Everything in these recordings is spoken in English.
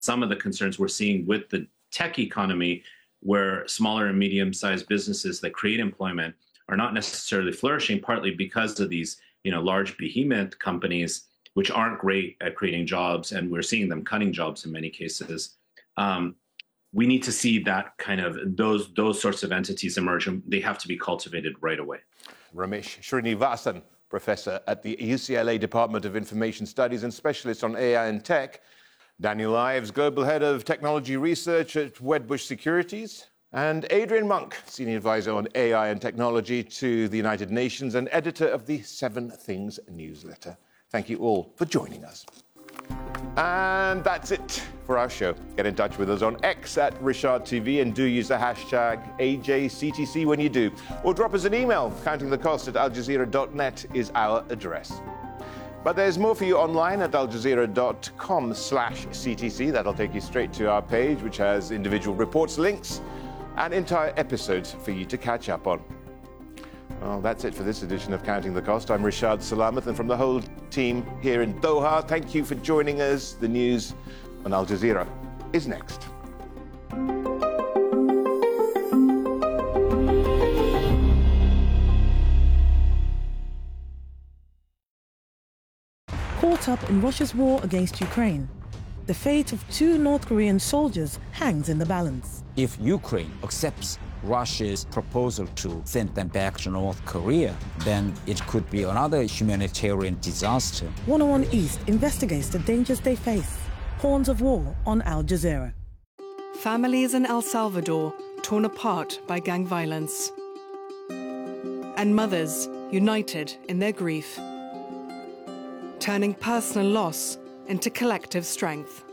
some of the concerns we're seeing with the tech economy, where smaller and medium-sized businesses that create employment are not necessarily flourishing, partly because of these, large behemoth companies, which aren't great at creating jobs, and we're seeing them cutting jobs in many cases. We need to see that kind of those sorts of entities emerge, and they have to be cultivated right away. Ramesh Srinivasan, professor at the UCLA Department of Information Studies and specialist on AI and tech. Daniel Ives, global head of technology research at Wedbush Securities. And Adrian Monk, senior advisor on AI and technology to the United Nations and editor of the 7 Things newsletter. Thank you all for joining us. And that's it for our show. Get in touch with us on X at RishardTV and do use the hashtag AJCTC when you do. Or drop us an email. countingthecost@aljazeera.net is our address. But there's more for you online at aljazeera.com/CTC. That'll take you straight to our page, which has individual reports, links, and entire episodes for you to catch up on. Well, that's it for this edition of Counting the Cost. I'm Rishad Salamat, and from the whole team here in Doha, thank you for joining us. The news on Al Jazeera is next. Caught up in Russia's war against Ukraine, the fate of 2 North Korean soldiers hangs in the balance. If Ukraine accepts Russia's proposal to send them back to North Korea, then it could be another humanitarian disaster. 101 East investigates the dangers they face. Horns of War on Al Jazeera. Families in El Salvador torn apart by gang violence. And mothers united in their grief. Turning personal loss into collective strength.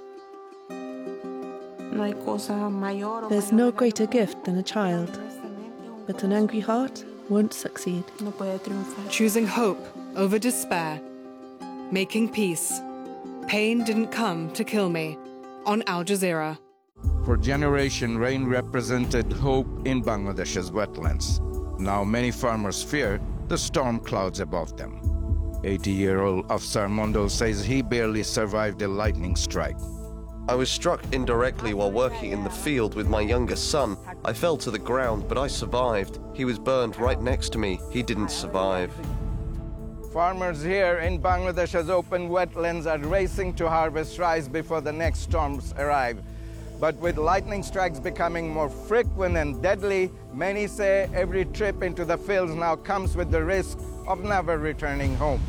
There's no greater gift than a child, but an angry heart won't succeed. Choosing hope over despair. Making peace. Pain didn't come to kill me. On Al Jazeera. For generations, rain represented hope in Bangladesh's wetlands. Now many farmers fear the storm clouds above them. 80-year-old Afsar Mondal says he barely survived a lightning strike. I was struck indirectly while working in the field with my youngest son. I fell to the ground, but I survived. He was burned right next to me. He didn't survive. Farmers here in Bangladesh's open wetlands are racing to harvest rice before the next storms arrive. But with lightning strikes becoming more frequent and deadly, many say every trip into the fields now comes with the risk of never returning home.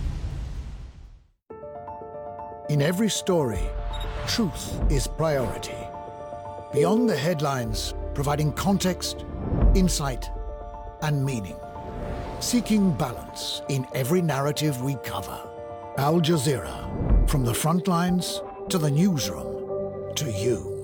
In every story, truth is priority. Beyond the headlines, providing context, insight, and meaning. Seeking balance in every narrative we cover. Al Jazeera, from the front lines to the newsroom to you.